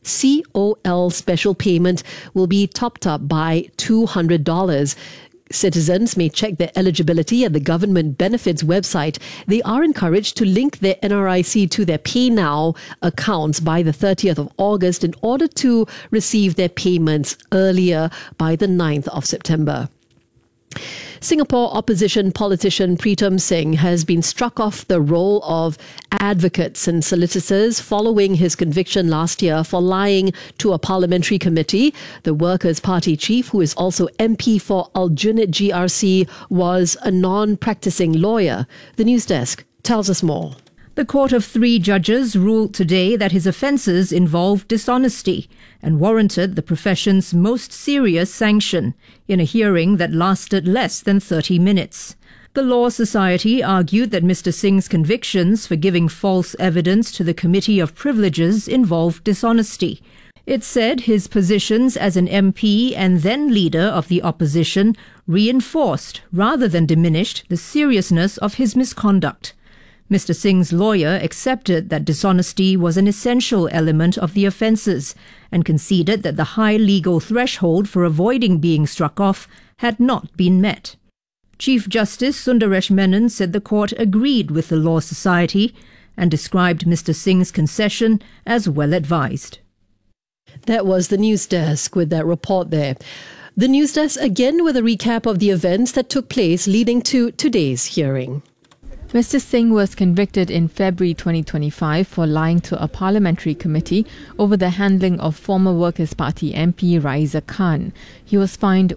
COL special payment will be topped up by $200. Citizens may check their eligibility at the government benefits website. They are encouraged to link their NRIC to their PayNow accounts by the 30th of August in order to receive their payments earlier by the 9th of September. Singapore opposition politician Pritam Singh has been struck off the roll of advocates and solicitors following his conviction last year for lying to a parliamentary committee. The Workers' Party chief, who is also MP for Aljunied GRC, was a non-practicing lawyer. The news desk tells us more. The court of 3 judges ruled today that his offences involved dishonesty and warranted the profession's most serious sanction in a hearing that lasted less than 30 minutes. The Law Society argued that Mr. Singh's convictions for giving false evidence to the Committee of Privileges involved dishonesty. It said his positions as an MP and then leader of the opposition reinforced rather than diminished the seriousness of his misconduct. Mr. Singh's lawyer accepted that dishonesty was an essential element of the offences and conceded that the high legal threshold for avoiding being struck off had not been met. Chief Justice Sundaresh Menon said the court agreed with the Law Society and described Mr. Singh's concession as well advised. That was the news desk with that report there. The news desk again with a recap of the events that took place leading to today's hearing. Mr. Singh was convicted in February 2025 for lying to a parliamentary committee over the handling of former Workers' Party MP Raisa Khan. He was fined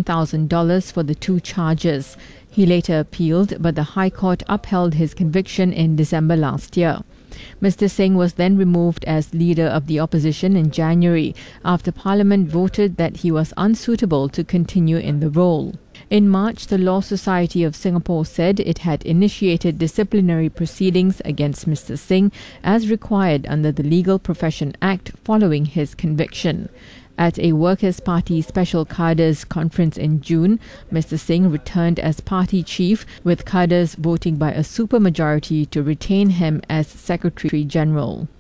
$14,000 for the 2 charges. He later appealed, but the High Court upheld his conviction in December last year. Mr. Singh was then removed as leader of the opposition in January after Parliament voted that he was unsuitable to continue in the role. In March, the Law Society of Singapore said it had initiated disciplinary proceedings against Mr. Singh as required under the Legal Profession Act following his conviction. At a Workers' Party Special Cadres conference in June, Mr. Singh returned as party chief, with cadres voting by a supermajority to retain him as Secretary General.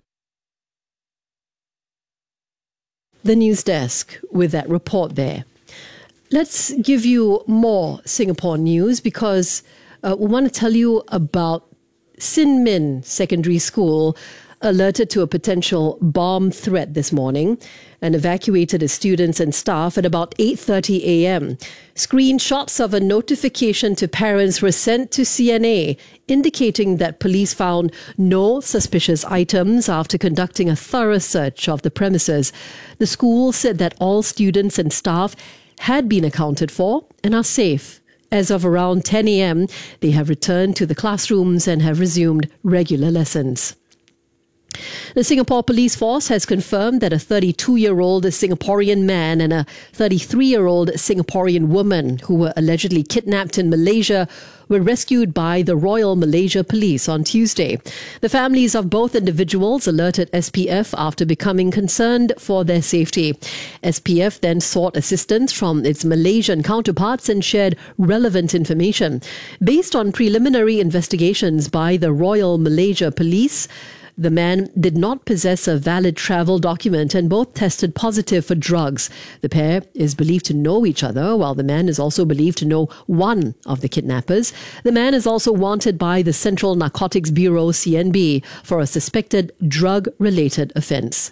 The news desk with that report there. Let's give you more Singapore news because we want to tell you about Sin Min Secondary School alerted to a potential bomb threat this morning and evacuated its students and staff at about 8:30 a.m. Screenshots of a notification to parents were sent to CNA indicating that police found no suspicious items after conducting a thorough search of the premises. The school said that all students and staff had been accounted for and are safe. As of around 10 a.m., they have returned to the classrooms and have resumed regular lessons. The Singapore Police Force has confirmed that a 32-year-old Singaporean man and a 33-year-old Singaporean woman who were allegedly kidnapped in Malaysia were rescued by the Royal Malaysia Police on Tuesday. The families of both individuals alerted SPF after becoming concerned for their safety. SPF then sought assistance from its Malaysian counterparts and shared relevant information. Based on preliminary investigations by the Royal Malaysia Police, the man did not possess a valid travel document and both tested positive for drugs. The pair is believed to know each other, while the man is also believed to know one of the kidnappers. The man is also wanted by the Central Narcotics Bureau, CNB, for a suspected drug-related offence.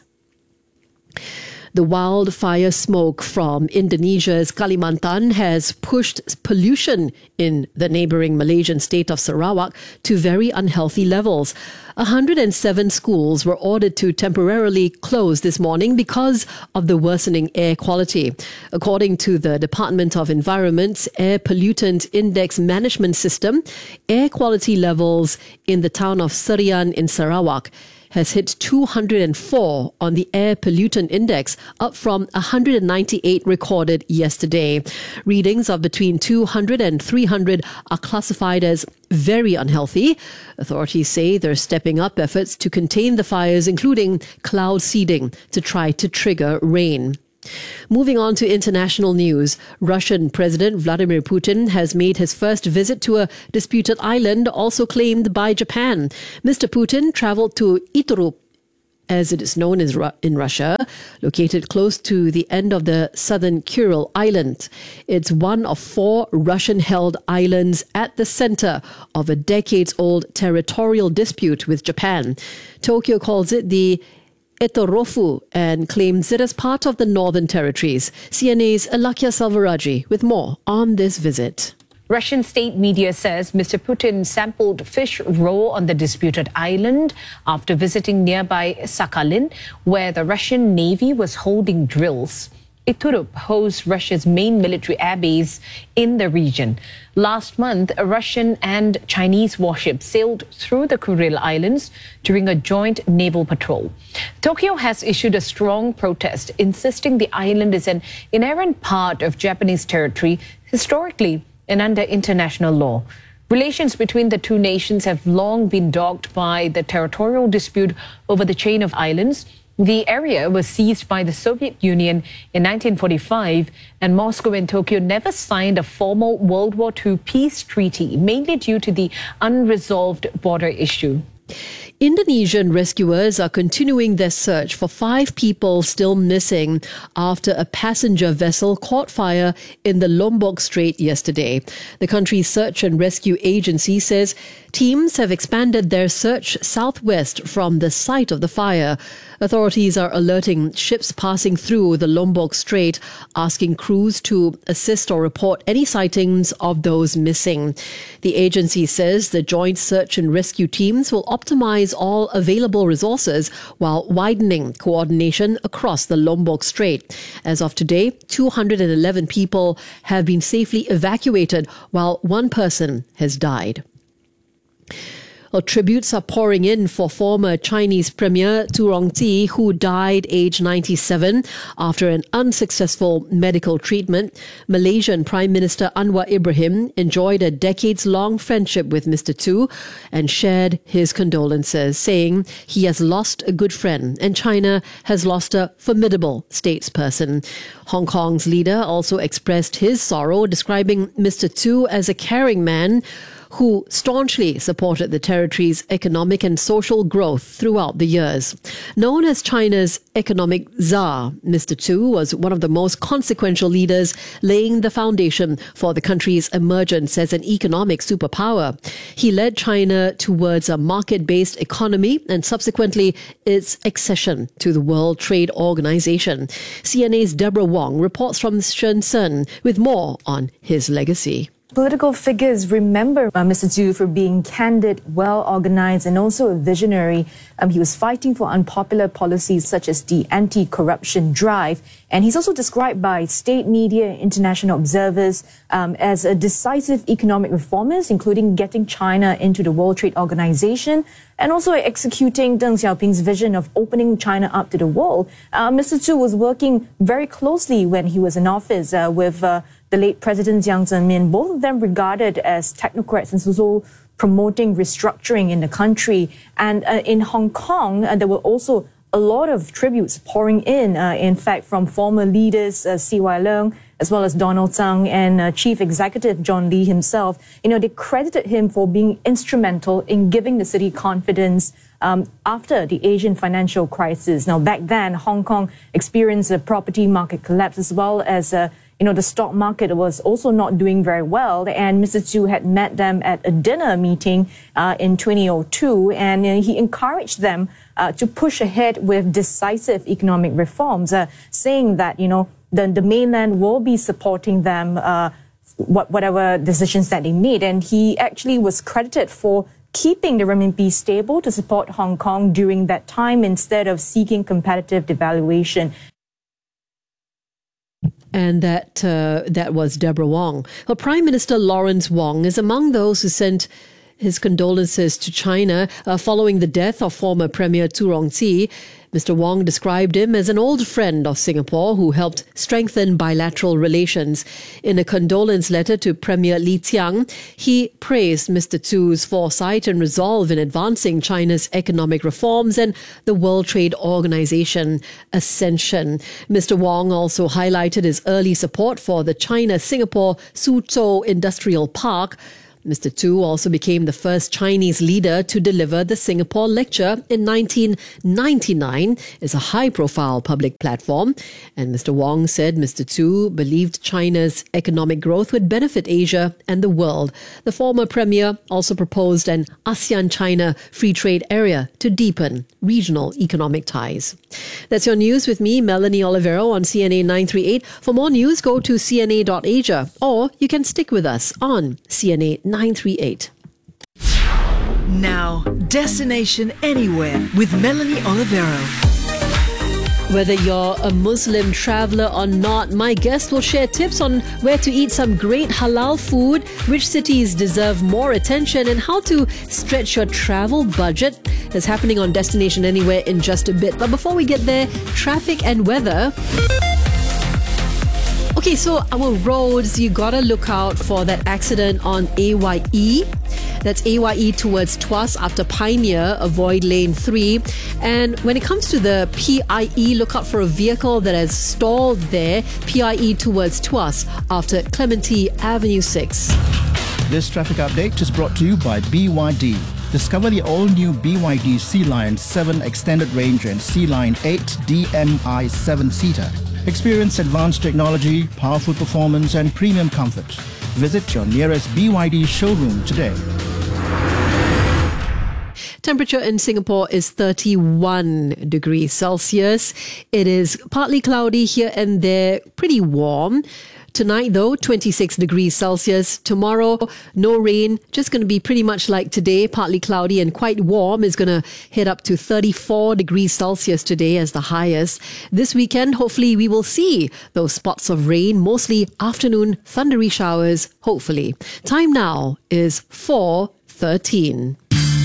The wildfire smoke from Indonesia's Kalimantan has pushed pollution in the neighbouring Malaysian state of Sarawak to very unhealthy levels. 107 schools were ordered to temporarily close this morning because of the worsening air quality. According to the Department of Environment's Air Pollutant Index Management System, air quality levels in the town of Serian in Sarawak has hit 204 on the air pollutant index, up from 198 recorded yesterday. Readings of between 200 and 300 are classified as very unhealthy. Authorities say they're stepping up efforts to contain the fires, including cloud seeding, to try to trigger rain. Moving on to international news, Russian President Vladimir Putin has made his first visit to a disputed island also claimed by Japan. Mr. Putin travelled to Iturup as it is known in Russia, located close to the end of the southern Kuril Island. It's one of 4 Russian-held islands at the center of a decades-old territorial dispute with Japan. Tokyo calls it the Etorofu and claims it as part of the Northern Territories. CNA's Alakya Salvaraji with more on this visit. Russian state media says Mr. Putin sampled fish raw on the disputed island after visiting nearby Sakhalin, where the Russian Navy was holding drills. Iturup hosts Russia's main military air base in the region. Last month, a Russian and Chinese warship sailed through the Kuril Islands during a joint naval patrol. Tokyo has issued a strong protest, insisting the island is an inherent part of Japanese territory historically and under international law. Relations between the two nations have long been dogged by the territorial dispute over the chain of islands. The area was seized by the Soviet Union in 1945, and Moscow and Tokyo never signed a formal World War II peace treaty, mainly due to the unresolved border issue. Indonesian rescuers are continuing their search for 5 people still missing after a passenger vessel caught fire in the Lombok Strait yesterday. The country's search and rescue agency says teams have expanded their search southwest from the site of the fire. Authorities are alerting ships passing through the Lombok Strait, asking crews to assist or report any sightings of those missing. The agency says the joint search and rescue teams will optimize all available resources while widening coordination across the Lombok Strait. As of today, 211 people have been safely evacuated, while 1 person has died. Well, tributes are pouring in for former Chinese Premier Tu Rongji, who died aged 97 after an unsuccessful medical treatment. Malaysian Prime Minister Anwar Ibrahim enjoyed a decades-long friendship with Mr. Tu and shared his condolences, saying he has lost a good friend and China has lost a formidable statesperson. Hong Kong's leader also expressed his sorrow, describing Mr. Tu as a caring man who staunchly supported the territory's economic and social growth throughout the years. Known as China's economic czar, Mr. Tu was one of the most consequential leaders, laying the foundation for the country's emergence as an economic superpower. He led China towards a market-based economy and subsequently its accession to the World Trade Organization. CNA's Deborah Wong reports from Shenzhen with more on his legacy. Political figures remember Mr. Tu for being candid, well-organized, and also a visionary. He was fighting for unpopular policies such as the anti-corruption drive. And he's also described by state media, international observers, as a decisive economic reformist, including getting China into the World Trade Organization and also executing Deng Xiaoping's vision of opening China up to the world. Mr. Tu was working very closely when he was in office with the late President Jiang Zemin, both of them regarded as technocrats and also promoting restructuring in the country. And in Hong Kong, there were also a lot of tributes pouring in fact, from former leaders C.Y. Leung, as well as Donald Tsang and Chief Executive John Lee himself. They credited him for being instrumental in giving the city confidence after the Asian financial crisis. Now, back then, Hong Kong experienced a property market collapse as well as the stock market was also not doing very well, and Mr. Tu had met them at a dinner meeting in 2002, and he encouraged them to push ahead with decisive economic reforms, saying that, the mainland will be supporting them, whatever decisions that they made. And he actually was credited for keeping the renminbi stable to support Hong Kong during that time instead of seeking competitive devaluation. And that was Deborah Wong. Well, Prime Minister Lawrence Wong is among those who sent his condolences to China following the death of former Premier Tu Rongji. Mr. Wong described him as an old friend of Singapore who helped strengthen bilateral relations. In a condolence letter to Premier Li Qiang, he praised Mr. Tu's foresight and resolve in advancing China's economic reforms and the World Trade Organization ascension. Mr. Wong also highlighted his early support for the China-Singapore Suzhou Industrial Park. Mr. Tu also became the first Chinese leader to deliver the Singapore Lecture in 1999. It's a high-profile public platform. And Mr. Wong said Mr. Tu believed China's economic growth would benefit Asia and the world. The former premier also proposed an ASEAN-China free trade area to deepen regional economic ties. That's your news with me, Melanie Olivero, on CNA 938. For more news, go to cna.asia, or you can stick with us on CNA 938. Now, Destination Anywhere with Melanie Olivero. Whether you're a Muslim traveler or not, my guest will share tips on where to eat some great halal food, which cities deserve more attention, and how to stretch your travel budget. That's happening on Destination Anywhere in just a bit. But before we get there, traffic and weather. Okay, so our roads, you gotta look out for that accident on AYE. That's AYE towards Tuas after Pioneer, avoid lane 3. And when it comes to the PIE, look out for a vehicle that has stalled there, PIE towards Tuas after Clementi Avenue 6. This traffic update is brought to you by BYD. Discover the all-new BYD Sea Lion 7 Extended Range and Sea Lion 8 DMI 7-seater. Experience advanced technology, powerful performance and premium comfort. Visit your nearest BYD showroom today. Temperature in Singapore is 31 degrees Celsius. It is partly cloudy here and there, pretty warm. Tonight, though, 26 degrees Celsius. Tomorrow, no rain. Just going to be pretty much like today, partly cloudy and quite warm. It's going to hit up to 34 degrees Celsius today as the highest. This weekend, hopefully, we will see those spots of rain, mostly afternoon thundery showers, hopefully. Time now is 4:13.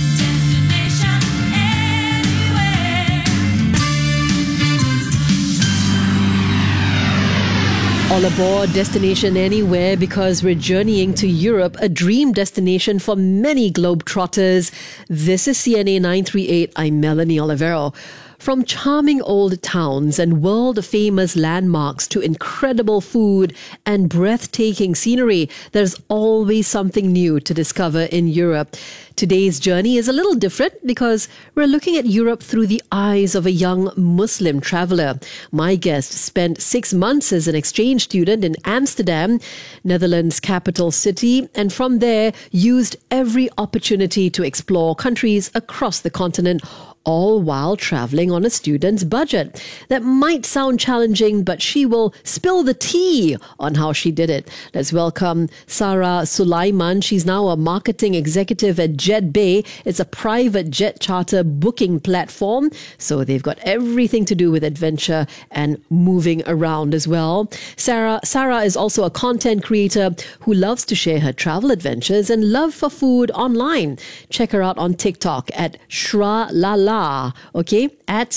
All aboard Destination Anywhere, because we're journeying to Europe, a dream destination for many globetrotters. This is CNA 938. I'm Melanie Olivero. From charming old towns and world-famous landmarks to incredible food and breathtaking scenery, there's always something new to discover in Europe. Today's journey is a little different because we're looking at Europe through the eyes of a young Muslim traveler. My guest spent 6 months as an exchange student in Amsterdam, Netherlands' capital city, and from there used every opportunity to explore countries across the continent, all while traveling on a student's budget. That might sound challenging, but she will spill the tea on how she did it. Let's welcome Sarah Sulaiman. She's now a marketing executive at JetBay. It's a private jet charter booking platform, so they've got everything to do with adventure and moving around as well. Sarah is also a content creator who loves to share her travel adventures and love for food online. Check her out on TikTok at Shralala. Okay, at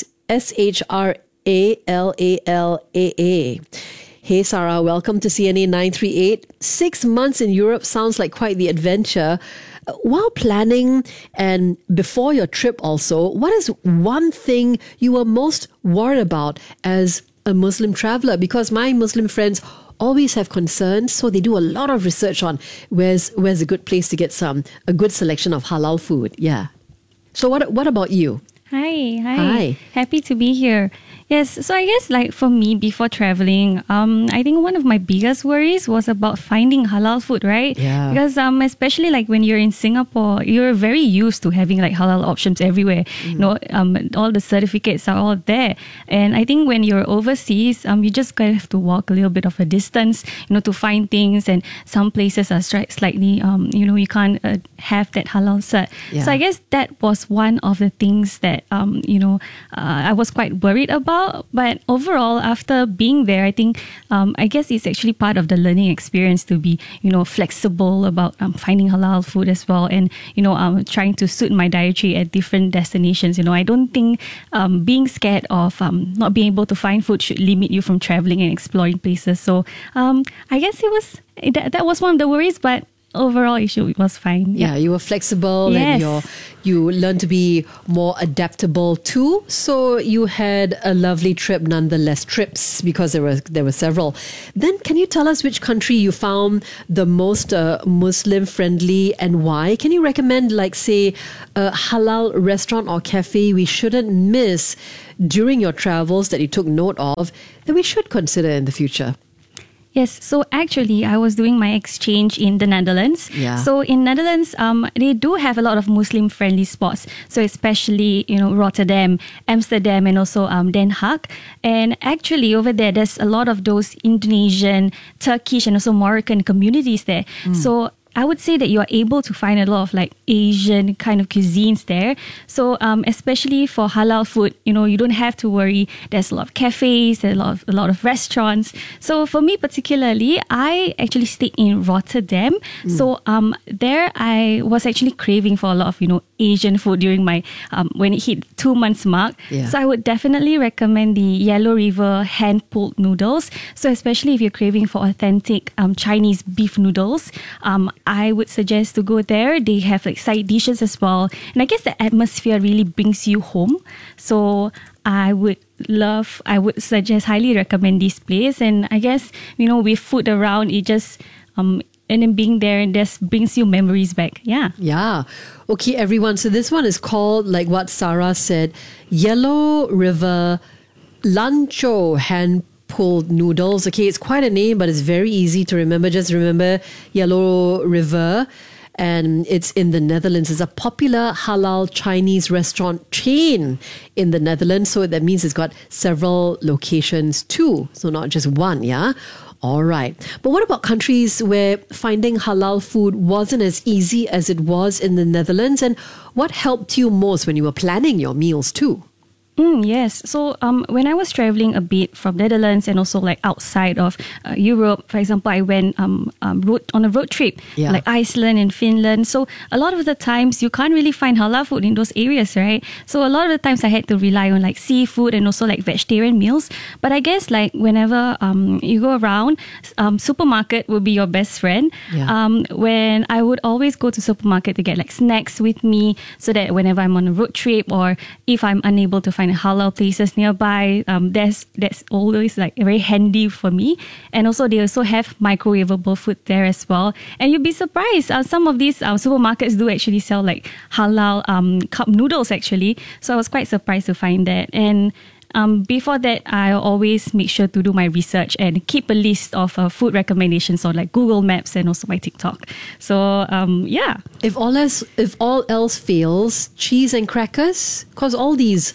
SHRALALAA. Hey Sarah, welcome to CNA 938. 6 months in Europe sounds like quite the adventure. While planning and before your trip also, what is one thing you were most worried about as a Muslim traveler? Because my Muslim friends always have concerns, so they do a lot of research on where's a good place to get a good selection of halal food. Yeah. So what about you? Hi. Happy to be here. Yes, so I guess like for me before traveling, I think one of my biggest worries was about finding halal food, right? Yeah. Because especially like when you're in Singapore, you're very used to having like halal options everywhere. You know, all the certificates are all there. And I think when you're overseas, you just kind of have to walk a little bit of a distance, to find things. And some places are slightly, you can't have that halal cert. Yeah. So I guess that was one of the things that, I was quite worried about. But overall, after being there, I think, I guess it's actually part of the learning experience to be, flexible about finding halal food as well. And, trying to suit my dietary at different destinations. I don't think being scared of not being able to find food should limit you from traveling and exploring places. So I guess that was one of the worries. But overall it was fine. Yeah, you were flexible Yes. and you learned to be more adaptable too. So you had a lovely trip nonetheless, trips, because there were several. Then can you tell us which country you found the most Muslim friendly and why? Can you recommend, like, say, a halal restaurant or cafe we shouldn't miss during your travels that you took note of that we should consider in the future? Yes, so actually I was doing my exchange in the Netherlands. Yeah. So in Netherlands, they do have a lot of Muslim friendly spots. So especially, Rotterdam, Amsterdam, and also Den Haag. And actually over there's a lot of those Indonesian, Turkish, and also Moroccan communities there. So I would say that you are able to find a lot of like Asian kind of cuisines there. So especially for halal food, you don't have to worry. There's a lot of cafes, there's a lot of restaurants. So for me particularly, I actually stayed in Rotterdam. So there I was actually craving for a lot of Asian food during my when it hit 2 months mark. Yeah. So I would definitely recommend the Yellow River hand pulled noodles. So especially if you're craving for authentic Chinese beef noodles, I would suggest to go there. They have like side dishes as well. And I guess the atmosphere really brings you home. So I would suggest, highly recommend this place. And I guess, with food around, it just, and then being there, and just brings you memories back. Yeah. Yeah. Okay, everyone. So this one is called, like what Sarah said, Yellow River Lancho Hand Pulled Noodles. Okay, it's quite a name, but it's very easy to remember. Just remember Yellow River, and it's in the Netherlands. It's a popular halal Chinese restaurant chain in the Netherlands. So that means it's got several locations too. So not just one, yeah? All right. But what about countries where finding halal food wasn't as easy as it was in the Netherlands? And what helped you most when you were planning your meals too? Yes. So when I was traveling a bit from Netherlands and also like outside of Europe, for example, I went on a road trip, like Iceland and Finland. So a lot of the times you can't really find halal food in those areas, right? So a lot of the times I had to rely on like seafood and also like vegetarian meals. But I guess like whenever you go around, supermarket would be your best friend. Yeah. When I would always go to supermarket to get like snacks with me, so that whenever I'm on a road trip or if I'm unable to find halal places nearby, that's always like very handy for me. And also they also have microwavable food there as well. And you'd be surprised, some of these supermarkets do actually sell like halal cup noodles actually. So I was quite surprised to find that. And before that, I always make sure to do my research and keep a list of food recommendations on like Google Maps and also my TikTok. So yeah. If all else fails, cheese and crackers, because all these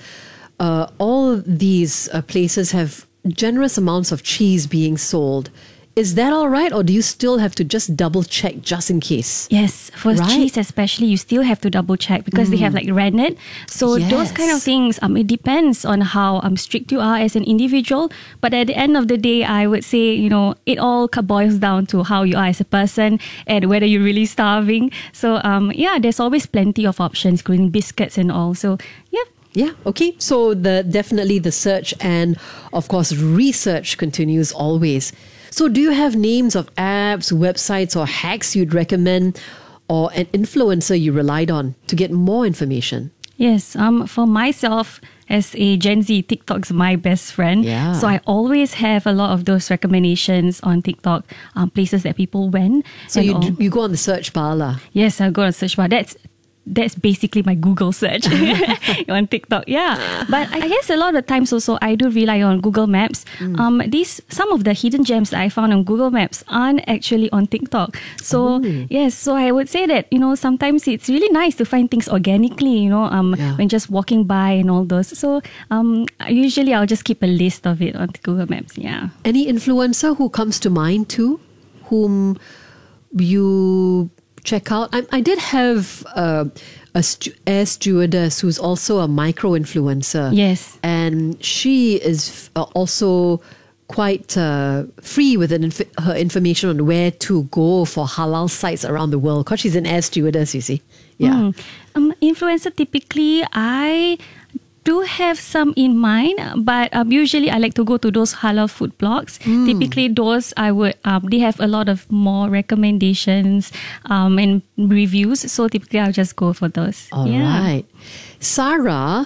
places have generous amounts of cheese being sold. Is that all right, or do you still have to just double check just in case? Yes, for cheese especially, you still have to double check because they have like rennet. So those kind of things, it depends on how strict you are as an individual. But at the end of the day, I would say, it all boils down to how you are as a person and whether you're really starving. So there's always plenty of options, including biscuits and all. So yeah. Yeah, okay. So definitely the search and, of course, research continues always. So do you have names of apps, websites, or hacks you'd recommend, or an influencer you relied on to get more information? Yes, for myself, as a Gen Z, TikTok's my best friend. Yeah. So I always have a lot of those recommendations on TikTok, places that people went. So you go on the search bar lah. Yes, I go on the search bar. That's basically my Google search on TikTok. Yeah. But I guess a lot of the times also I do rely on Google Maps. Some of the hidden gems that I found on Google Maps aren't actually on TikTok. So yes, so I would say that, sometimes it's really nice to find things organically, when just walking by and all those. So usually I'll just keep a list of it on Google Maps. Yeah. Any influencer who comes to mind too, whom you check out? I did have air stewardess who's also a micro influencer. Yes. And she is also quite free with her information on where to go for halal sites around the world, because she's an air stewardess, you see. Yeah. Influencer, typically, I do have some in mind, but usually I like to go to those halal food blogs. Typically, those they have a lot of more recommendations and reviews. So typically, I'll just go for those. All right, Sarah.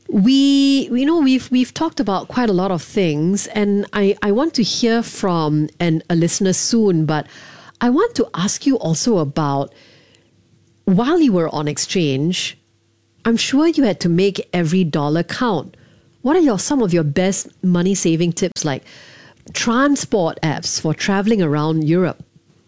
We've talked about quite a lot of things, and I want to hear from a listener soon. But I want to ask you also about, while you were on exchange, I'm sure you had to make every dollar count. What are some of your best money saving tips, like transport apps for traveling around Europe?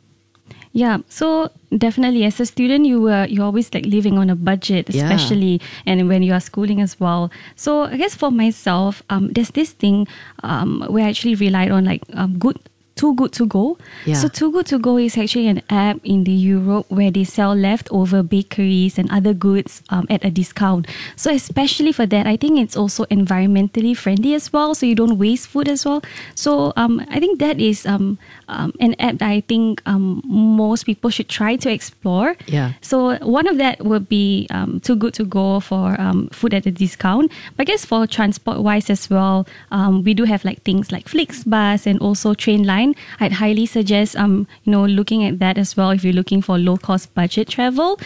Yeah, so definitely as a student, you're always like living on a budget, especially and when you are schooling as well. So I guess for myself, there's this thing where I actually relied on like Too Good To Go. Yeah. So Too Good To Go is actually an app in the Europe where they sell leftover bakeries and other goods at a discount. So especially for that, I think it's also environmentally friendly as well. So you don't waste food as well. So I think that is an app that I think most people should try to explore. Yeah. So one of that would be Too Good To Go for food at a discount. But I guess for transport wise as well, we do have like things like Flixbus and also Trainline. I'd highly suggest looking at that as well if you're looking for low cost budget travel.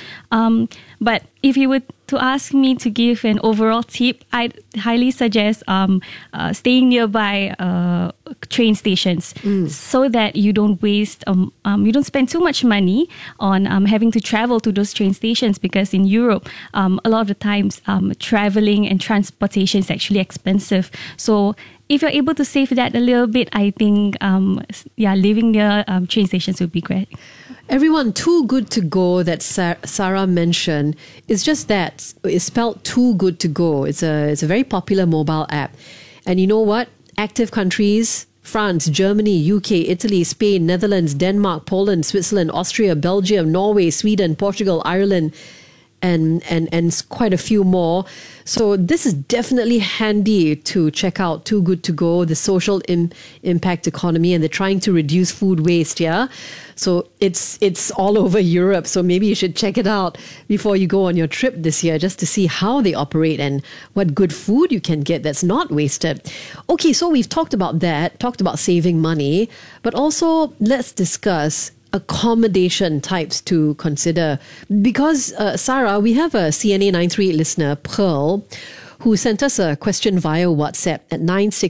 But if you were to ask me to give an overall tip, I'd highly suggest staying nearby train stations so that you don't waste, you don't spend too much money on having to travel to those train stations, because in Europe, a lot of the times traveling and transportation is actually expensive. So if you're able to save that a little bit, I think, living near train stations would be great. Everyone, Too Good To Go that Sarah mentioned is just that. It's spelled Too Good To Go. It's a very popular mobile app. And you know what? Active countries: France, Germany, UK, Italy, Spain, Netherlands, Denmark, Poland, Switzerland, Austria, Belgium, Norway, Sweden, Portugal, Ireland, and quite a few more. So this is definitely handy to check out. Too Good To Go, the social impact economy, and they're trying to reduce food waste. Yeah, so it's all over Europe. So maybe you should check it out before you go on your trip this year, just to see how they operate and what good food you can get that's not wasted. Okay, so we've talked about that, talked about saving money, but also let's discuss accommodation types to consider, because Sarah, we have a CNA 938 listener, Pearl, who sent us a question via WhatsApp at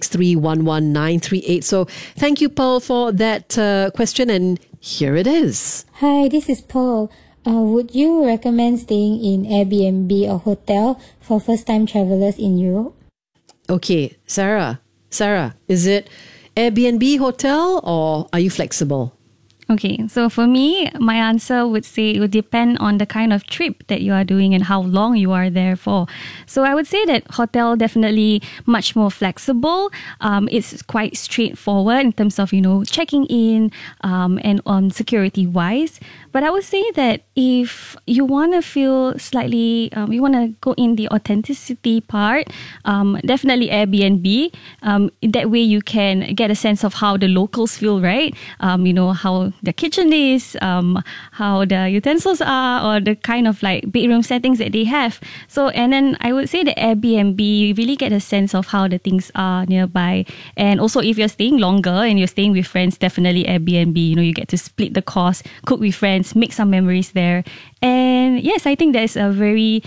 96311-938. So thank you, Pearl, for that question, and here it is. Hi, this is Pearl. Would you recommend staying in Airbnb or hotel for first-time travelers in Europe? Okay, Sarah, is it Airbnb, hotel, or are you flexible? Okay, so for me, my answer would say it would depend on the kind of trip that you are doing and how long you are there for. So I would say that hotel definitely much more flexible. It's quite straightforward in terms of, checking in and on security wise. But I would say that if you want to feel slightly, you want to go in the authenticity part, definitely Airbnb. That way you can get a sense of how the locals feel, right? How the kitchen is, how the utensils are, or the kind of like bedroom settings that they have. So, and then I would say the Airbnb, you really get a sense of how the things are nearby. And also if you're staying longer and you're staying with friends, definitely Airbnb, you get to split the cost, cook with friends, make some memories there. And yes, I think that's a very,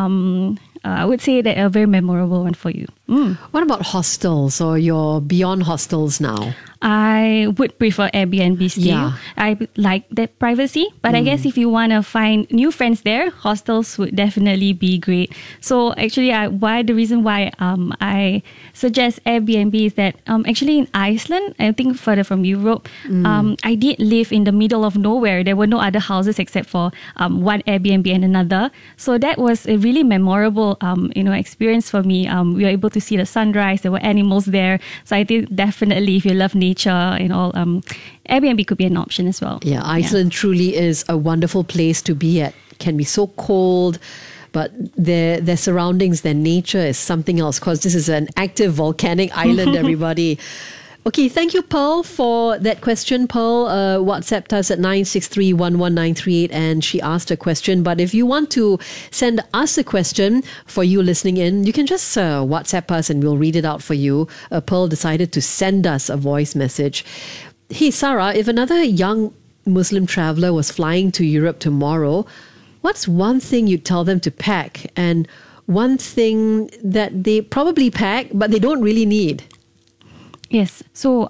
I would say that a very memorable one for you. What about hostels, or you're beyond hostels now? I would prefer Airbnb still. Yeah. I like that privacy. But I guess if you want to find new friends there, hostels would definitely be great. So actually, the reason why I suggest Airbnb is that actually in Iceland, I think further from Europe, I did live in the middle of nowhere. There were no other houses except for one Airbnb and another. So that was a really memorable experience for me. We were able to see the sunrise. There were animals there. So I think definitely if you love nature and all, Airbnb could be an option as well. Yeah, Iceland truly is a wonderful place to be at. Can be so cold, but their surroundings, their nature is something else, because this is an active volcanic island, everybody. Okay, thank you, Pearl, for that question. Pearl WhatsApped us at 963-11938 and she asked a question. But if you want to send us a question for you listening in, you can just WhatsApp us and we'll read it out for you. Pearl decided to send us a voice message. Hey, Sarah, if another young Muslim traveler was flying to Europe tomorrow, what's one thing you'd tell them to pack and one thing that they probably pack but they don't really need? Yes. So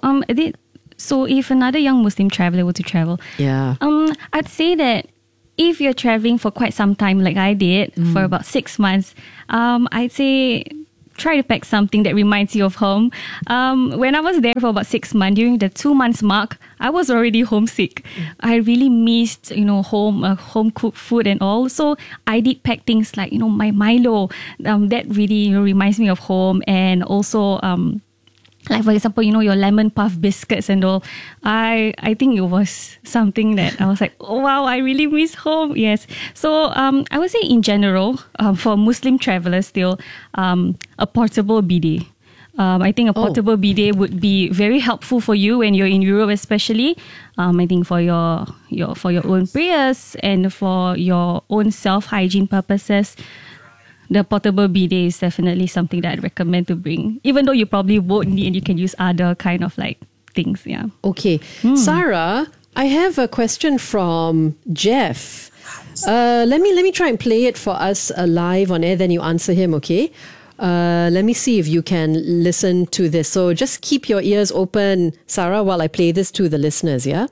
if another young Muslim traveler were to travel, I'd say that if you're traveling for quite some time, like I did for about 6 months, I'd say try to pack something that reminds you of home. When I was there for about 6 months, during the 2 months mark, I was already homesick. I really missed, home cooked food and all. So I did pack things like, my Milo. That really reminds me of home, and also like, for example, your lemon puff biscuits and all. I think it was something that I was like, oh, wow, I really miss home. Yes. So I would say in general, for Muslim travelers still, a portable bidet. I think a portable bidet would be very helpful for you when you're in Europe, especially. I think for your own prayers and for your own self-hygiene purposes, the portable bidet is definitely something that I'd recommend to bring. Even though you probably won't need, you can use other kind of like things. Yeah. Okay. Sarah, I have a question from Jeff. Let me try and play it for us live on air, then you answer him, okay? Let me see if you can listen to this. So just keep your ears open, Sarah, while I play this to the listeners, yeah?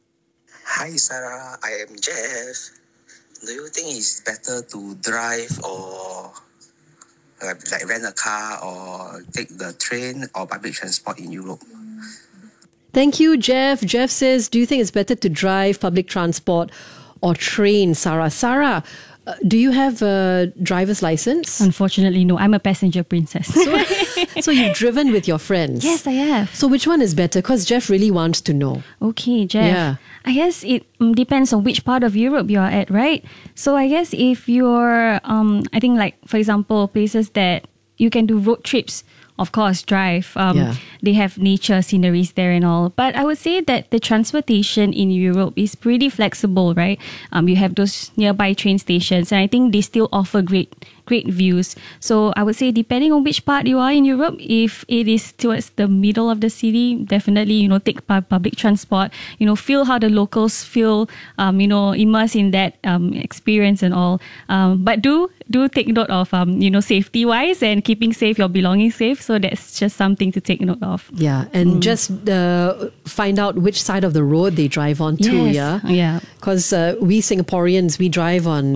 Hi, Sarah. I am Jeff. Do you think it's better to drive or like rent a car or take the train or public transport in Europe? Thank you, Jeff. Jeff says, do you think it's better to drive, public transport or train, Sarah? Sarah, do you have a driver's license? Unfortunately, no. I'm a passenger princess. So you've driven with your friends? Yes, I have. So which one is better? Because Jeff really wants to know. Okay, Jeff. Yeah. I guess it depends on which part of Europe you are at, right? So I guess if you're, I think like, for example, places that you can do road trips, of course, drive. They have nature sceneries there and all. But I would say that the transportation in Europe is pretty flexible, right? You have those nearby train stations, and I think they still offer great views. So I would say depending on which part you are in Europe, if it is towards the middle of the city, definitely, take public transport, feel how the locals feel, immerse in that experience and all. But do take note of, safety wise and keeping safe, your belongings safe. So that's just something to take note of. Yeah. And just find out which side of the road they drive on too. Yes. Yeah. Because we Singaporeans, we drive on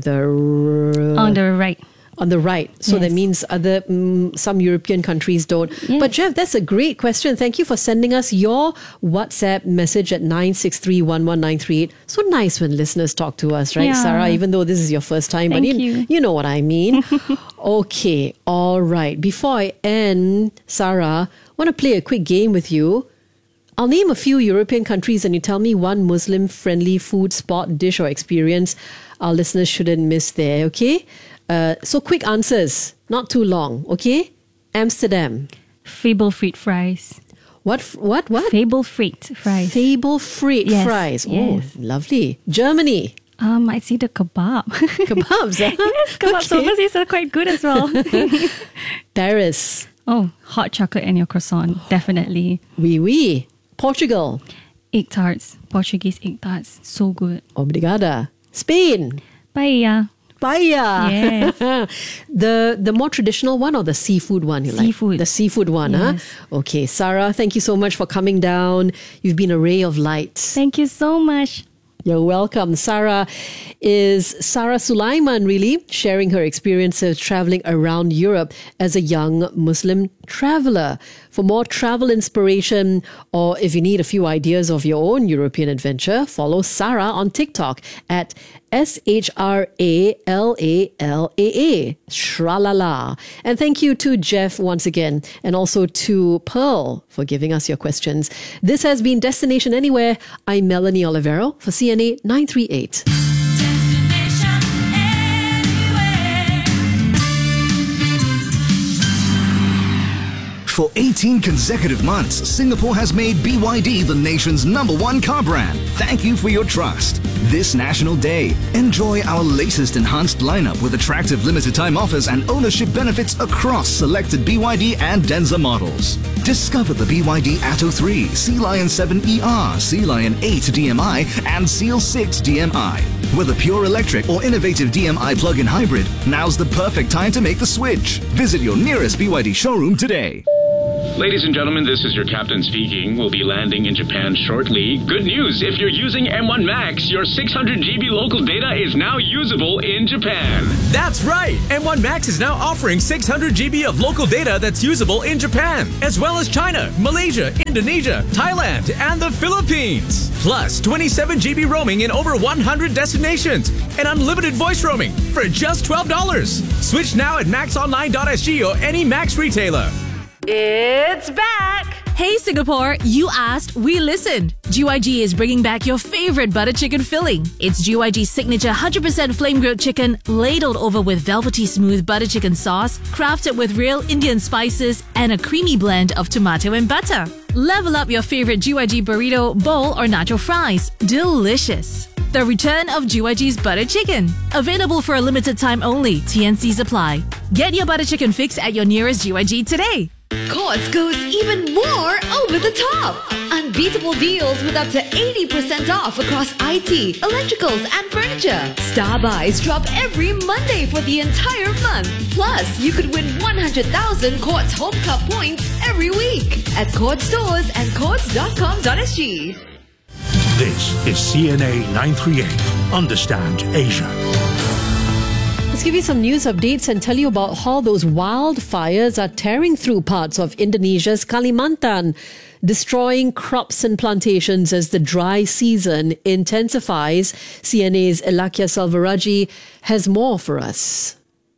on the right. On the right. So that means some European countries don't. Yes. But Jeff, that's a great question. Thank you for sending us your WhatsApp message at 963-11938. So nice when listeners talk to us, right, Sarah? Even though this is your first time. Thank but you know what I mean. Okay. All right. Before I end, Sarah, I want to play a quick game with you. I'll name a few European countries and you tell me one Muslim-friendly food spot, dish or experience our listeners shouldn't miss there, okay? So quick answers, not too long, okay? Amsterdam. Fable Frites fries. What? Fable Frites fries. Fable Frites fries. Oh, lovely. Germany. I'd say the kebab. Kebabs, huh? Yes, kebabs overseas are quite good as well. Paris. Oh, hot chocolate and your croissant, definitely. Oui. Portugal. Egg tarts, Portuguese egg tarts, so good. Obrigada. Spain. Paella. Yes. The more traditional one or the seafood one you seafood. Like? The seafood one, yes. Huh? Okay, Sarah, thank you so much for coming down. You've been a ray of light. Thank you so much. You're welcome. Sarah is Sarah Sulaiman, really, sharing her experiences traveling around Europe as a young Muslim traveler. For more travel inspiration, or if you need a few ideas of your own European adventure, follow Sarah on TikTok at SHRALALAA, Shralala. And thank you to Jeff once again, and also to Pearl for giving us your questions. This has been Destination Anywhere. I'm Melanie Olivero for CNA 938. For 18 consecutive months, Singapore has made BYD the nation's #1 car brand. Thank you for your trust. This National Day, enjoy our latest enhanced lineup with attractive limited time offers and ownership benefits across selected BYD and Denza models. Discover the BYD Atto 3, Sea Lion 7 ER, Sea Lion 8 DMI and Seal 6 DMI. Whether pure electric or innovative DMI plug-in hybrid, now's the perfect time to make the switch. Visit your nearest BYD showroom today. Ladies and gentlemen, this is your captain speaking. We'll be landing in Japan shortly. Good news, if you're using M1 Max, your 600 GB local data is now usable in Japan. That's right! M1 Max is now offering 600 GB of local data that's usable in Japan, as well as China, Malaysia, Indonesia, Thailand, and the Philippines. Plus, 27 GB roaming in over 100 destinations, and unlimited voice roaming for just $12. Switch now at maxonline.sg or any Max retailer. It's back! Hey Singapore, you asked, we listened. GYG is bringing back your favorite butter chicken filling. It's GYG's signature 100% flame grilled chicken, ladled over with velvety smooth butter chicken sauce, crafted with real Indian spices and a creamy blend of tomato and butter. Level up your favorite GYG burrito, bowl or nacho fries. Delicious. The return of GYG's butter chicken. Available for a limited time only. TNCs apply. Get your butter chicken fix at your nearest GYG today. Courts goes even more over the top. Unbeatable deals with up to 80% off across IT, electricals and furniture. Star buys drop every Monday for the entire month. Plus, you could win 100,000 Courts Home Club points every week at Courts stores and courts.com.sg. This is CNA 938. Understand Asia. Let's give you some news updates and tell you about how those wildfires are tearing through parts of Indonesia's Kalimantan, destroying crops and plantations as the dry season intensifies. CNA's Elakia Salvaraji has more for us.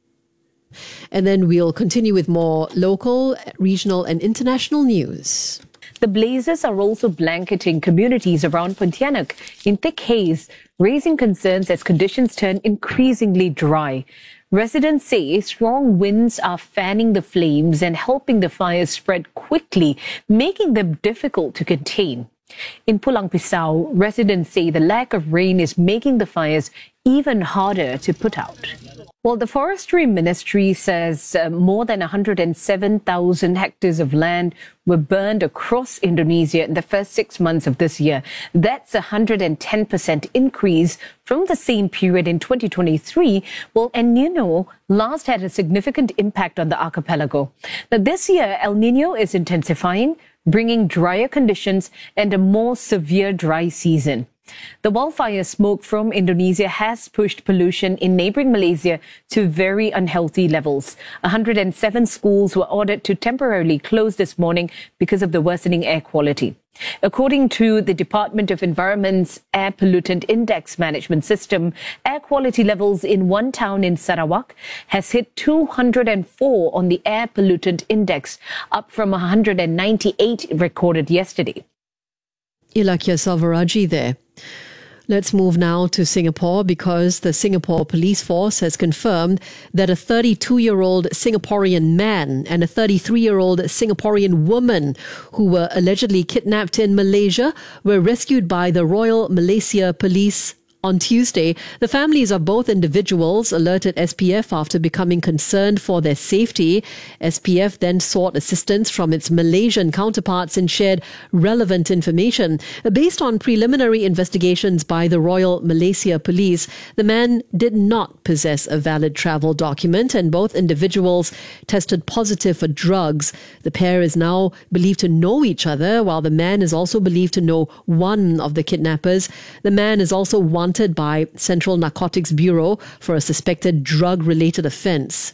And then we'll continue with more local, regional and international news. The blazes are also blanketing communities around Pontianak in thick haze, raising concerns as conditions turn increasingly dry. Residents say strong winds are fanning the flames and helping the fires spread quickly, making them difficult to contain. In Pulang Pisau, residents say the lack of rain is making the fires even harder to put out. Well, the Forestry Ministry says more than 107,000 hectares of land were burned across Indonesia in the first 6 months of this year. That's a 110% increase from the same period in 2023. Well, El Nino last had a significant impact on the archipelago. Now, this year, El Nino is intensifying, bringing drier conditions and a more severe dry season. The wildfire smoke from Indonesia has pushed pollution in neighboring Malaysia to very unhealthy levels. 107 schools were ordered to temporarily close this morning because of the worsening air quality. According to the Department of Environment's Air Pollutant Index Management System, air quality levels in one town in Sarawak has hit 204 on the Air Pollutant Index, up from 198 recorded yesterday. Elakia Salvaraji there. Let's move now to Singapore because the Singapore Police Force has confirmed that a 32-year-old Singaporean man and a 33-year-old Singaporean woman who were allegedly kidnapped in Malaysia were rescued by the Royal Malaysia Police on Tuesday. The families of both individuals alerted SPF after becoming concerned for their safety. SPF then sought assistance from its Malaysian counterparts and shared relevant information. Based on preliminary investigations by the Royal Malaysia Police, the man did not possess a valid travel document and both individuals tested positive for drugs. The pair is now believed to know each other, while the man is also believed to know one of the kidnappers. The man is also wanted by Central Narcotics Bureau for a suspected drug-related offence.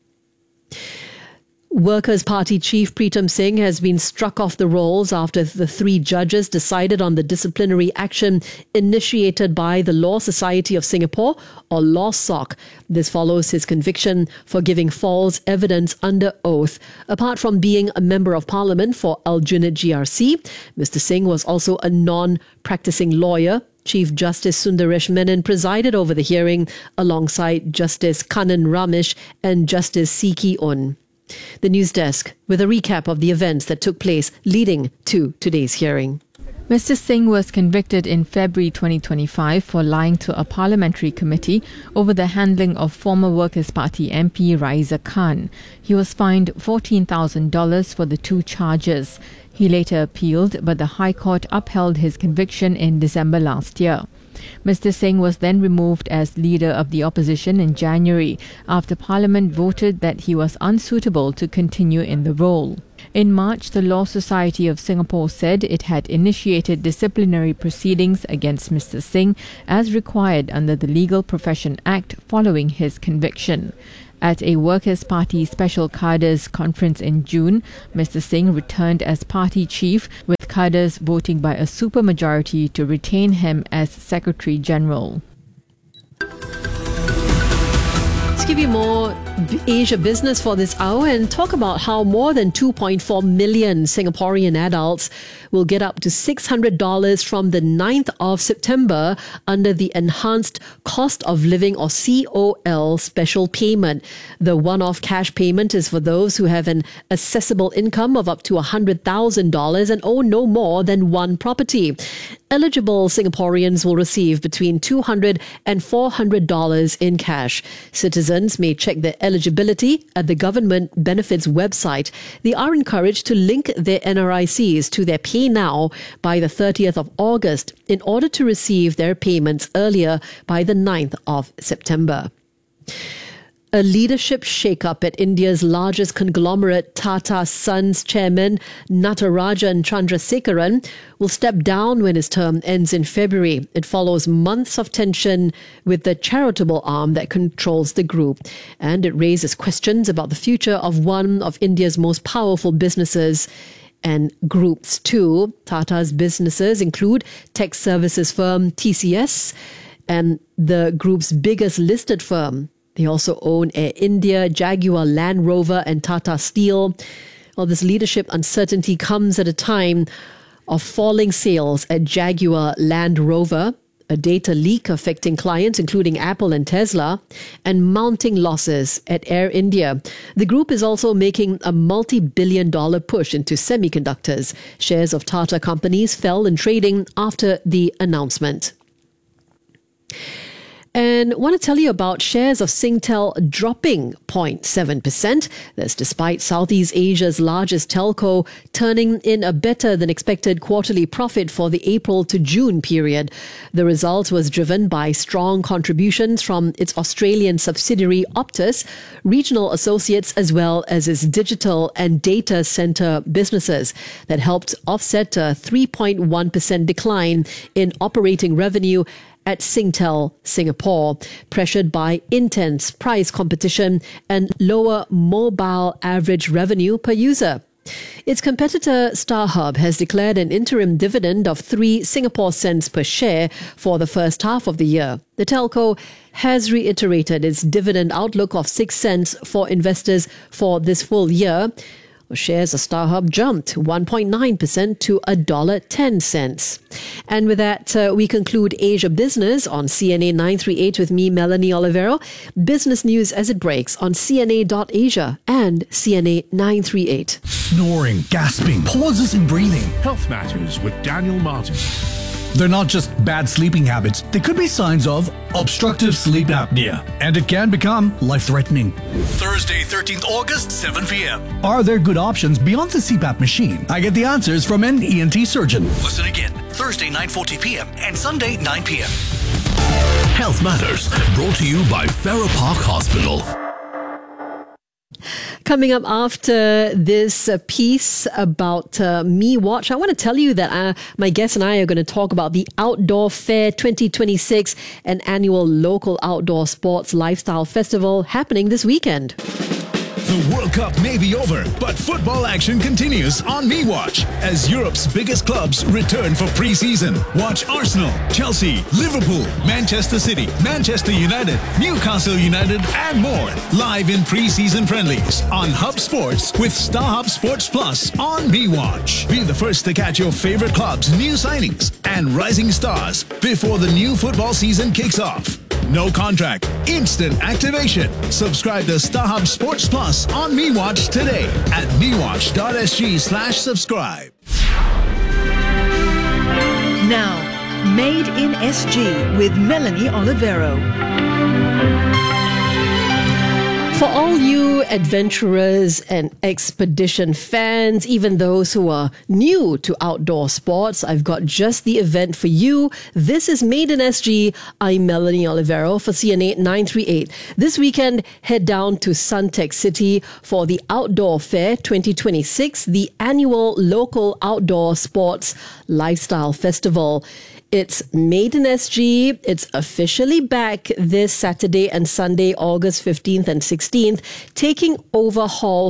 Workers' Party Chief Pritam Singh has been struck off the rolls after the 3 judges decided on the disciplinary action initiated by the Law Society of Singapore, or LawSOC. This follows his conviction for giving false evidence under oath. Apart from being a Member of Parliament for Aljunied GRC, Mr. Singh was also a non-practicing lawyer. Chief Justice Sundaresh Menon presided over the hearing alongside Justice Kanan Ramesh and Justice Siki Un. The news desk with a recap of the events that took place leading to today's hearing. Mr. Singh was convicted in February 2025 for lying to a parliamentary committee over the handling of former Workers' Party MP Raisa Khan. He was fined $14,000 for the two charges. He later appealed, but the High Court upheld his conviction in December last year. Mr. Singh was then removed as leader of the opposition in January after Parliament voted that he was unsuitable to continue in the role. In March, the Law Society of Singapore said it had initiated disciplinary proceedings against Mr. Singh as required under the Legal Profession Act following his conviction. At a Workers' Party Special Cadres conference in June, Mr. Singh returned as party chief, with cadres voting by a supermajority to retain him as Secretary General. Let's give you more Asia business for this hour and talk about how more than 2.4 million Singaporean adults will get up to $600 from the 9th of September under the Enhanced Cost of Living or COL special payment. The one-off cash payment is for those who have an accessible income of up to $100,000 and own no more than one property. Eligible Singaporeans will receive between $200 and $400 in cash. Citizens may check their eligibility at the government benefits website. They are encouraged to link their NRICs to their Pay Now by the 30th of August in order to receive their payments earlier by the 9th of September. A leadership shake-up at India's largest conglomerate, Tata Sons chairman Natarajan Chandrasekaran will step down when his term ends in February. It follows months of tension with the charitable arm that controls the group, and it raises questions about the future of one of India's most powerful businesses and groups too. Tata's businesses include tech services firm TCS and the group's biggest listed firm. They also own Air India, Jaguar Land Rover and Tata Steel. Well, this leadership uncertainty comes at a time of falling sales at Jaguar Land Rover, a data leak affecting clients including Apple and Tesla, and mounting losses at Air India. The group is also making a multi-billion-dollar push into semiconductors. Shares of Tata companies fell in trading after the announcement. And I want to tell you about shares of Singtel dropping 0.7%. That's despite Southeast Asia's largest telco turning in a better than expected quarterly profit for the April to June period. The result was driven by strong contributions from its Australian subsidiary Optus, regional associates, as well as its digital and data center businesses that helped offset a 3.1% decline in operating revenue at Singtel Singapore, pressured by intense price competition and lower mobile average revenue per user. Its competitor StarHub has declared an interim dividend of 3 Singapore cents per share for the first half of the year. The telco has reiterated its dividend outlook of 6 cents for investors for this full year. Shares of StarHub jumped 1.9% to $1.10. And with that, we conclude Asia Business on CNA 938 with me, Melanie Olivero. Business news as it breaks on CNA.Asia and CNA 938. Snoring, gasping, pauses in breathing. Health Matters with Daniel Martin. They're not just bad sleeping habits. They could be signs of obstructive sleep apnea, and it can become life-threatening. Thursday, 13th August, 7 p.m. Are there good options beyond the CPAP machine? I get the answers from an ENT surgeon. Listen again, Thursday, 9:40 p.m. and Sunday, 9 p.m. Health Matters, brought to you by Farrer Park Hospital. Coming up after this piece about MeWatch, I want to tell you that my guest and I are going to talk about the Outdoor Fair 2026, an annual local outdoor sports lifestyle festival happening this weekend. The World Cup may be over, but football action continues on MeWatch as Europe's biggest clubs return for pre-season. Watch Arsenal, Chelsea, Liverpool, Manchester City, Manchester United, Newcastle United, and more live in pre-season friendlies on Hub Sports with StarHub Sports Plus on MeWatch. Be the first to catch your favorite clubs' new signings and rising stars before the new football season kicks off. No contract, instant activation. Subscribe to StarHub Sports Plus on MeWatch today at mewatch.sg/subscribe. Now, Made in SG with Melanie Olivero. For all you adventurers and expedition fans, even those who are new to outdoor sports, I've got just the event for you. This is Made in SG. I'm Melanie Olivero for CNA 938. This weekend, head down to Suntec City for the Outdoor Fair 2026, the annual local outdoor sports lifestyle festival. It's Made in SG. It's officially back this Saturday and Sunday, August 15th and 16th, taking over Hall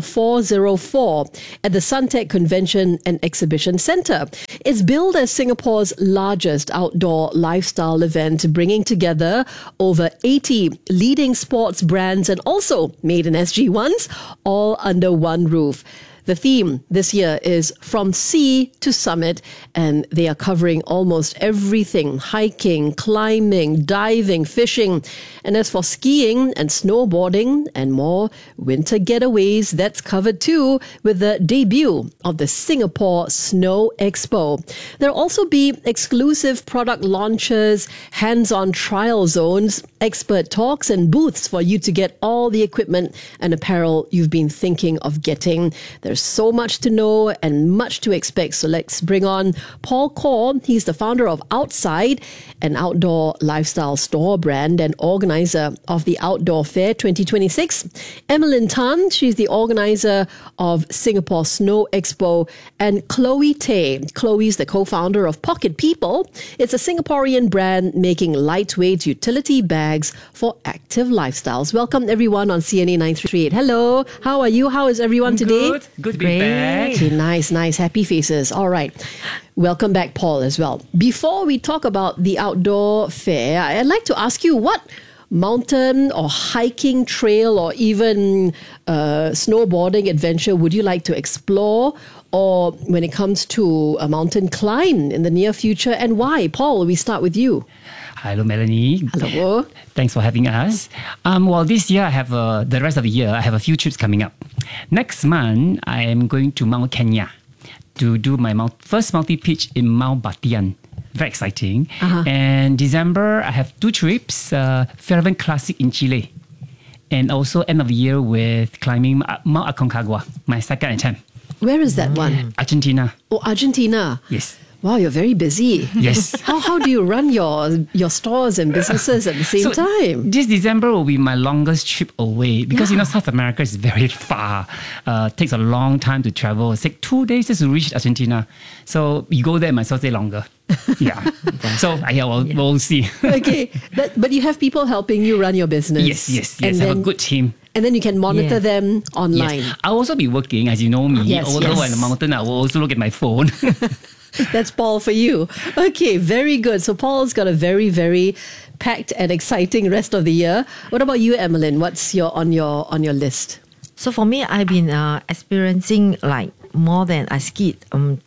404 at the Suntec Convention and Exhibition Centre. It's billed as Singapore's largest outdoor lifestyle event, bringing together over 80 leading sports brands and also Made in SG ones, all under one roof. The theme this year is From Sea to Summit, and they are covering almost everything: hiking, climbing, diving, fishing. And as for skiing and snowboarding and more winter getaways, that's covered too with the debut of the Singapore Snow Expo. There'll also be exclusive product launches, hands-on trial zones, expert talks and booths for you to get all the equipment and apparel you've been thinking of getting. There's so much to know and much to expect. So let's bring on Paul Kaur. He's the founder of Outside, an outdoor lifestyle store brand and organizer of the Outdoor Fair 2026. Emmeline Tan, she's the organizer of Singapore Snow Expo. And Chloe Tay. Chloe's the co-founder of Pocket People. It's a Singaporean brand making lightweight utility bags for active lifestyles. Welcome everyone on CNA 938. Hello, how are you? How is everyone today? Good to be back. Okay, nice. Happy faces. All right. Welcome back, Paul, as well. Before we talk about the outdoor fair, I'd like to ask you, what mountain or hiking trail or even snowboarding adventure would you like to explore? Or when it comes to a mountain climb in the near future, and why? Paul, we start with you. Hello, Melanie. Hello. Thanks for having us. Well, this year I have the rest of the year I have a few trips coming up. Next month I am going to Mount Kenya to do my first multi-pitch in Mount Batian. Very exciting. And December I have two trips: Fairhaven Classic in Chile, and also end of the year with climbing Mount Aconcagua, my second attempt. Where is that one? Argentina. Oh, Argentina. Yes. Wow, you're very busy. Yes. How do you run your stores and businesses at the same time? This December will be my longest trip away because South America is very far. Takes a long time to travel. It takes 2 days just to reach Argentina. So you go there, might as well stay longer. Yeah. So we'll see. Okay, but you have people helping you run your business. Yes. I have a good team. And then you can monitor them online. Yes. I'll also be working, as you know me. Although on the mountain, I will also look at my phone. That's Paul for you. Okay, very good. So Paul's got a very, very packed and exciting rest of the year. What about you, Emmeline? What's on your list? So for me, I've been experiencing like more than I skied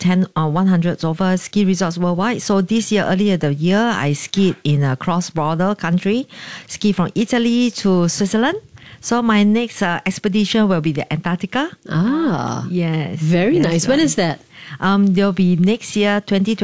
100 over ski resorts worldwide. So this year, earlier the year, I skied in a cross-border country, ski from Italy to Switzerland. So my next expedition will be the Antarctica. Yes. Very nice. When is that? There'll be next year,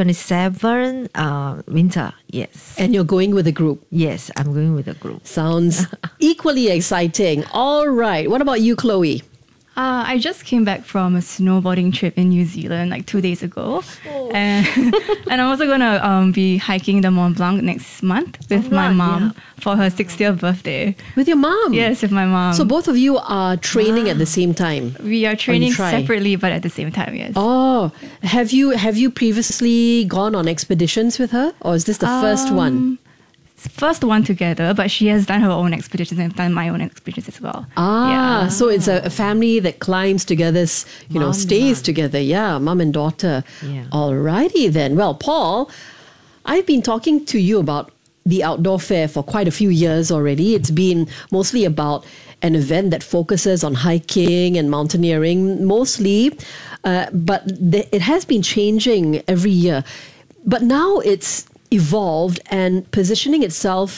2027, winter. Yes. And you're going with a group? Yes, I'm going with a group. Sounds equally exciting. All right. What about you, Chloe? I just came back from a snowboarding trip in New Zealand like 2 days ago. And I'm also going to be hiking the Mont Blanc next month with my mom for her 60th birthday. With your mom? Yes, with my mom. So both of you are training at the same time? We are training separately but at the same time, yes. Oh, have you previously gone on expeditions with her? Or is this the first one? First one together, but she has done her own expeditions and I've done my own expeditions as well. So it's a family that climbs together, stays together. Yeah, mom and daughter. Yeah. Alrighty then. Well, Paul, I've been talking to you about the Outdoor Fair for quite a few years already. It's been mostly about an event that focuses on hiking and mountaineering mostly, but it has been changing every year. But now it's evolved and positioning itself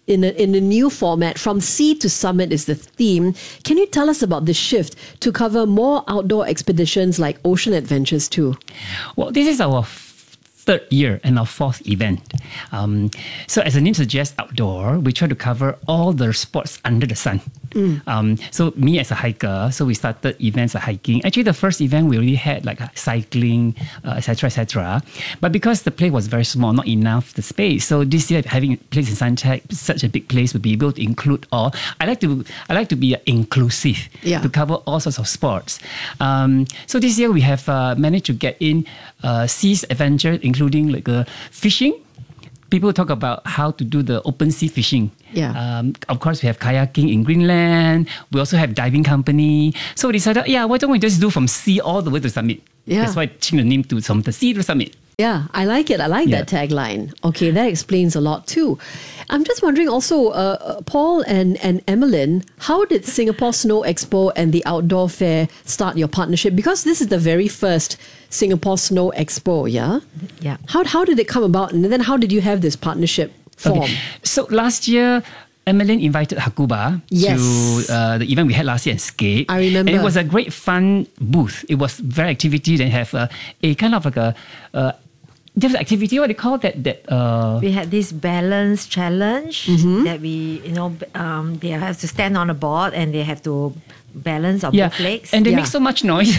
in a new format. From Sea to Summit is the theme. Can you tell us about this shift to cover more outdoor expeditions like ocean adventures too? Well, this is our third year and our fourth event. So as the name suggests, outdoor, we try to cover all the sports under the sun. So me as a hiker, so we started events like hiking. Actually, the first event we already had like cycling, etc., etc. But because the place was very small, not enough the space. So this year, having a place in Suntec, such a big place, would be able to include all. I like to be inclusive to cover all sorts of sports. So this year we have managed to get in seas adventure, including like fishing. People talk about how to do the open sea fishing. Of course, we have kayaking in Greenland. We also have diving company. So we decided, why don't we just do from sea all the way to summit? That's why I changed the name to from the sea to summit. Yeah, I like it. I like that tagline. Okay, that explains a lot too. I'm just wondering also, Paul and Emmeline, how did Singapore Snow Expo and the Outdoor Fair start your partnership? Because this is the very first Singapore Snow Expo, yeah? Yeah. How did it come about? And then how did you have this partnership form? Okay. So last year, Emmeline invited Hakuba to the event we had last year in Skate. I remember. And it was a great fun booth. It was very activity. They have a kind of like a... there's activity, what they call that? We had this balance challenge that we, they have to stand on a board and they have to balance on both legs. And they make so much noise.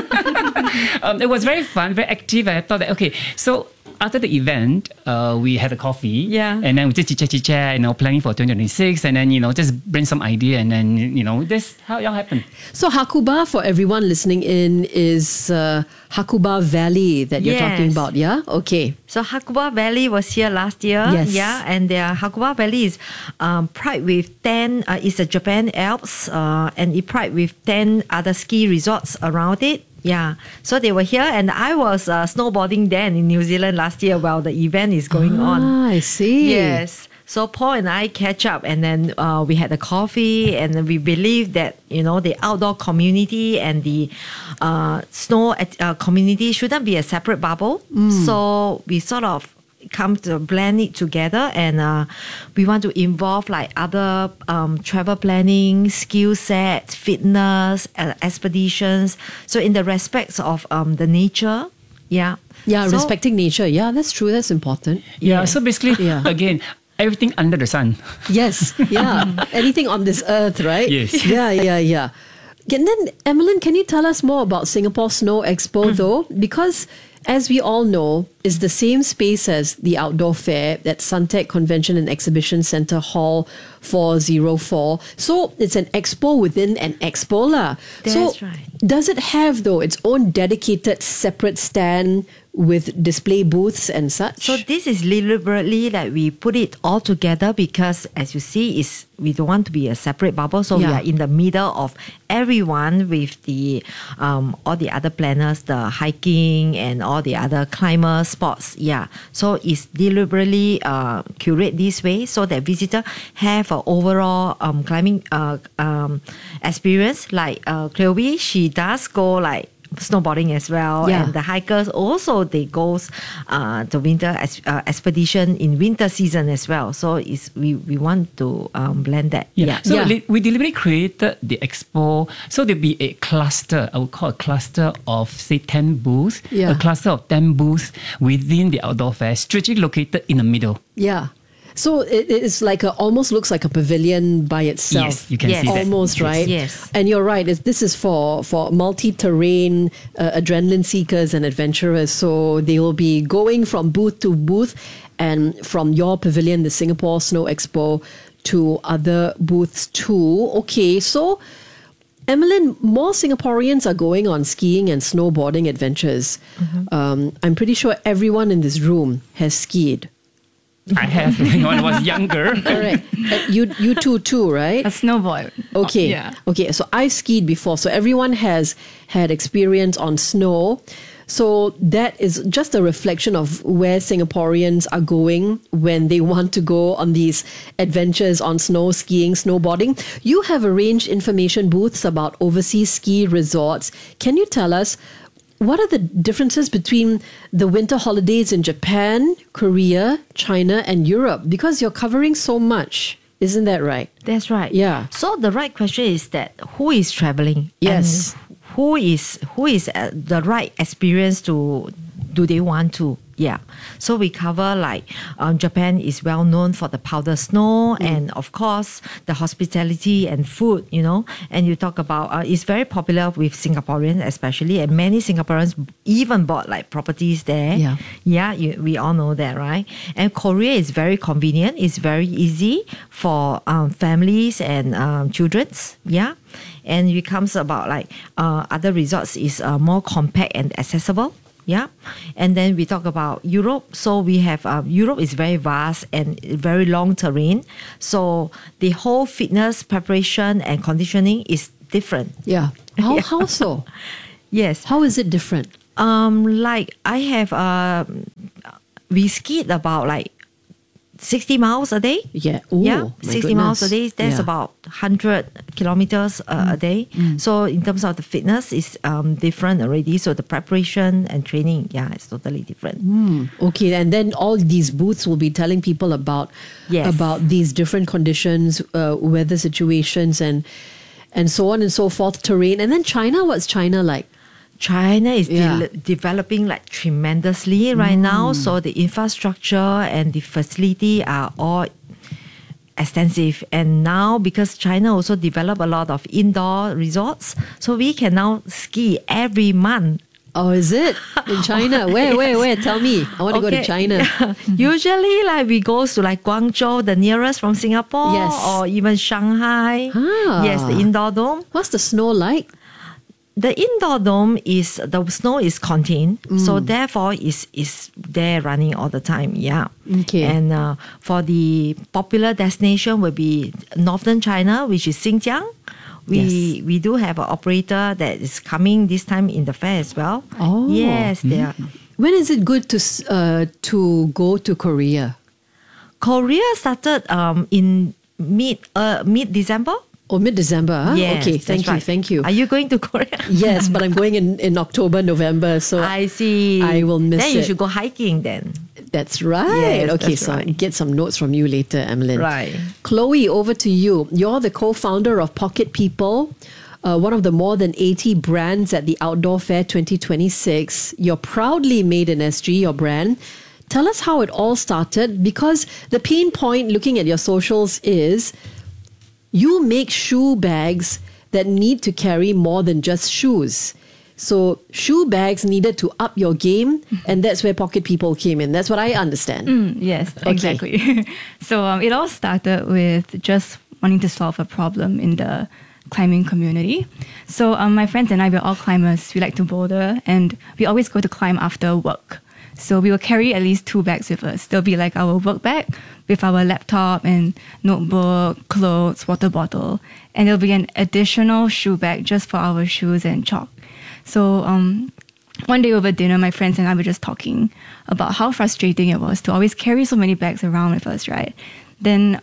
It was very fun, very active. I thought that, okay, so after the event, we had a coffee. And then we just chit-chat, planning for 2026. And then, just bring some idea. And then, this how it all happened. So Hakuba, for everyone listening in, is Hakuba Valley that you're talking about, yeah? Okay. So Hakuba Valley was here last year. And Hakuba Valley is pride with 10, it's the Japan Alps, and it pride with 10 other ski resorts around it. So they were here and I was snowboarding then in New Zealand last year while the event is going on. I see. Yes. So Paul and I catch up and then we had a coffee and we believe that, the outdoor community and the snow community shouldn't be a separate bubble. So we sort of come to blend it together and we want to involve like other travel planning, skill sets, fitness, expeditions. So in the respects of the nature, respecting nature. Yeah, that's true. That's important. So basically, again, everything under the sun. Yes, anything on this earth, right? Yes. Yeah. And then, Emmeline, can you tell us more about Singapore Snow Expo though? Because as we all know, it's the same space as the Outdoor Fair at Suntec Convention and Exhibition Centre Hall 404. So it's an expo within an expo lah. That's right. Does it have though its own dedicated separate stand with display booths and such? So this is deliberately like we put it all together because as you see, we don't want to be a separate bubble. So we are in the middle of everyone with the all the other planners, the hiking and all the other climber spots. So it's deliberately curate this way so that visitor have an overall climbing experience. Like Chloe, she does go like snowboarding as well, and the hikers also they go the winter expedition in winter season as well. So we want to blend that. So we deliberately created the expo so there'll be a cluster. I would call a cluster of say 10 booths. A cluster of 10 booths within the outdoor fair, strategically located in the middle. So it's like almost looks like a pavilion by itself. Yes, you can see that. Almost, right? Yes. And you're right. This is for multi-terrain adrenaline seekers and adventurers. So they will be going from booth to booth and from your pavilion, the Singapore Snow Expo, to other booths too. Okay, so Emmeline, more Singaporeans are going on skiing and snowboarding adventures. I'm pretty sure everyone in this room has skied. I have when I was younger. Correct. You too, right? A snowboard. Okay. Okay. So I've skied before. So everyone has had experience on snow. So that is just a reflection of where Singaporeans are going when they want to go on these adventures on snow skiing, snowboarding. You have arranged information booths about overseas ski resorts. Can you tell us what are the differences between the winter holidays in Japan, Korea, China, and Europe? Because you're covering so much. Isn't that right? That's right. Yeah. So the right question is that who is traveling? Yes. And who is the right experience do they want to? Yeah. So we cover like Japan is well known for the powder snow and of course the hospitality and food, and you talk about it's very popular with Singaporeans especially, and many Singaporeans even bought like properties there. Yeah. Yeah, we all know that, right? And Korea is very convenient. It's very easy for families and children's. Yeah. And it comes about like other resorts is more compact and accessible. Yeah. And then we talk about Europe. So we have Europe is very vast and very long terrain. So the whole fitness preparation and conditioning is different. Yeah. How so? Yes. How is it different? Like I have we skied about like 60 miles a day. Yeah. Ooh, yeah. 60 miles a day. That's Yeah. about 100 kilometers a day. So in terms of the fitness, it's different already. So the preparation and training, it's totally different. Okay, and then all these booths will be telling people about these different conditions, weather situations, and so on and so forth, terrain. And then China, what's China like? China is developing like tremendously right now. So the infrastructure and the facility are all extensive. And now because China also developed a lot of indoor resorts, so we can now ski every month. Oh, is it? In China? Where? Tell me. I want to go to China. Usually, like we go to like Guangzhou, the nearest from Singapore, or even Shanghai. Yes, the indoor dome. What's the snow like? The indoor dome is, the snow is contained, so therefore is there running all the time. Yeah. Okay. And for the popular destination will be northern China, which is Xinjiang. We do have an operator that is coming this time in the fair as well. Oh. Yes, they are. When is it good to go to Korea? Korea started in mid-December. Oh, mid-December. Huh? Yes, okay, thank you. Are you going to Korea? Yes, but I'm going in October, November. So I see. I will miss it. Then you should go hiking then. That's right. Yes, okay, that's so right. I'll get some notes from you later, Emmeline. Right. Chloe, over to you. You're the co-founder of Pocket People, one of the more than 80 brands at the Outdoor Fair 2026. You're proudly made in SG, your brand. Tell us how it all started, because the pain point looking at your socials is you make shoe bags that need to carry more than just shoes. So shoe bags needed to up your game, and that's where Pocket People came in. That's what I understand. Yes, exactly. So it all started with just wanting to solve a problem in the climbing community. So my friends and I, we're all climbers. We like to boulder, and we always go to climb after work. So we will carry at least 2 bags with us. There'll be like our work bag with our laptop and notebook, clothes, water bottle. And there'll be an additional shoe bag just for our shoes and chalk. So one day over dinner, my friends and I were just talking about how frustrating it was to always carry so many bags around with us, right? Then,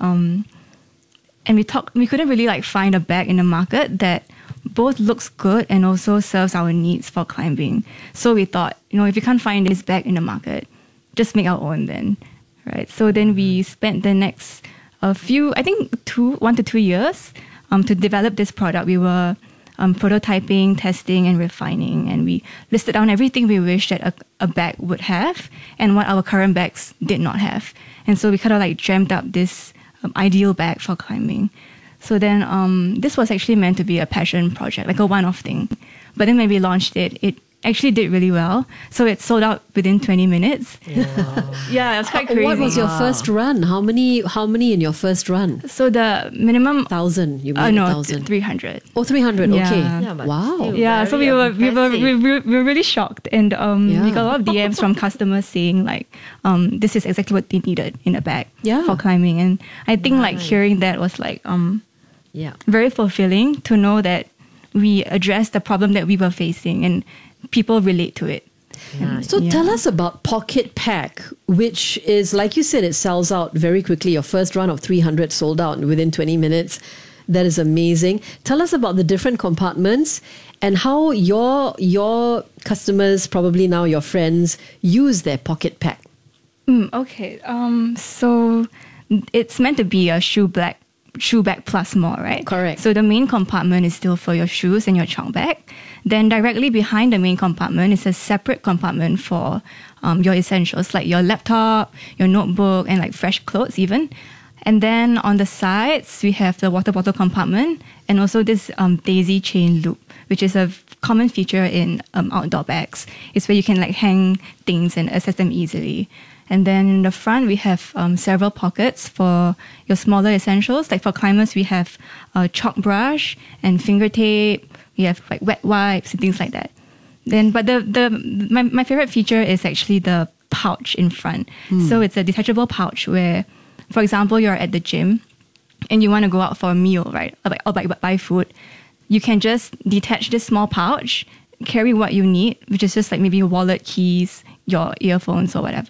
and we couldn't really like find a bag in the market that both looks good and also serves our needs for climbing. So we thought, if you can't find this bag in the market, just make our own then, right? So then we spent the next 1 to 2 years to develop this product. We were prototyping, testing, and refining, and we listed down everything we wish that a bag would have and what our current bags did not have. And so we kind of like dreamt up this ideal bag for climbing. So then this was actually meant to be a passion project, like a one-off thing. But then when we launched it, it actually did really well. So it sold out within 20 minutes. Wow. Yeah, it was quite crazy. What was your first run? How many in your first run? So the minimum 1,000. You made 1,000. 300. Oh, 300. Yeah. Okay. Yeah, Wow. Yeah, so we were really shocked, and we got a lot of DMs from customers saying like, this is exactly what they needed in a bag for climbing. And I think like hearing that was like very fulfilling to know that we addressed the problem that we were facing and people relate to it. So tell us about Pocket Pack, which is, like you said, it sells out very quickly. Your first run of 300 sold out within 20 minutes. That is amazing. Tell us about the different compartments and how your customers, probably now your friends, use their pocket pack. Okay. So it's meant to be a shoe bag plus more, right? Correct. So the main compartment is still for your shoes and your trunk bag. Then directly behind the main compartment is a separate compartment for your essentials like your laptop, your notebook, and like fresh clothes even. And then on the sides, we have the water bottle compartment and also this daisy chain loop, which is a common feature in outdoor bags. It's where you can like hang things and access them easily. And then in the front, we have several pockets for your smaller essentials. Like for climbers, we have a chalk brush and finger tape. We have like wet wipes and things like that. Then, but my favorite feature is actually the pouch in front. So it's a detachable pouch where, for example, you're at the gym and you want to go out for a meal, right? Or buy food. You can just detach this small pouch, carry what you need, which is just like maybe your wallet, keys, your earphones or whatever.